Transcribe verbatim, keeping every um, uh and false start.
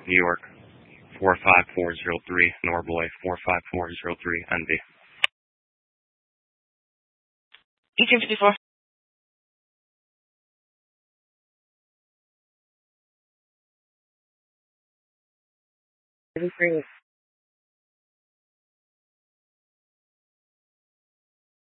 New York, four five four zero three, Norboy, four five four zero three, N B. eighteen fifty-four. Every free